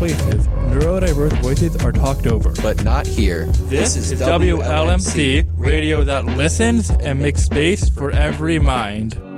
places, neurodiverse voices are talked over. But not here. This is WLMC, radio that listens and makes space for every mind.